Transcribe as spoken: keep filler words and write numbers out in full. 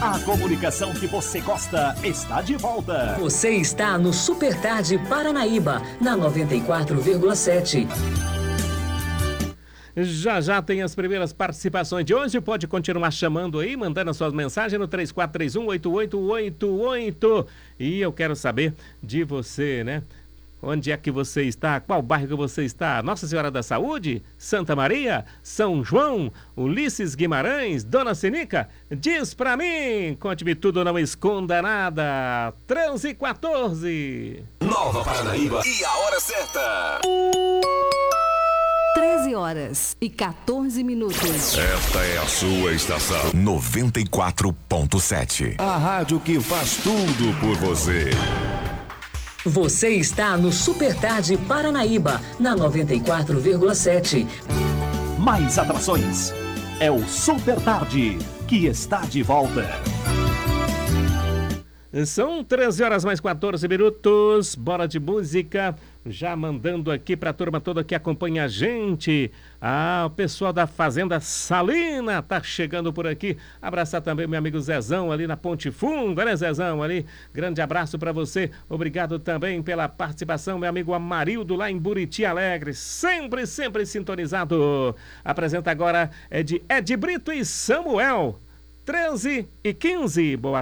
A comunicação que você gosta está de volta. Você está no Super Tarde Paranaíba, na noventa e quatro vírgula sete. Já já tem as primeiras participações de hoje. Pode continuar chamando aí, mandando as suas mensagens no três quatro três um, oito oito oito oito. E eu quero saber de você, né? Onde é que você está? Qual bairro que você está? Nossa Senhora da Saúde? Santa Maria? São João? Ulisses Guimarães? Dona Sinica? Diz pra mim! Conte-me tudo, não esconda nada. treze e quatorze. Nova Paranaíba e a hora certa. treze horas e quatorze minutos. Esta é a sua estação. noventa e quatro ponto sete. A rádio que faz tudo por você. Você está no Super Tarde Paranaíba, na noventa e quatro vírgula sete. Mais atrações. É o Super Tarde, que está de volta. São treze horas mais quatorze minutos. Bora de música. Já mandando aqui para a turma toda que acompanha a gente. Ah, o pessoal da Fazenda Salina tá chegando por aqui. Abraçar também meu amigo Zezão ali na Ponte Funda, né, Zezão? Ali, grande abraço para você. Obrigado também pela participação, meu amigo Amarildo lá em Buriti Alegre. Sempre, sempre sintonizado. Apresenta agora é de Ed Brito e Samuel. treze e quinze. Boa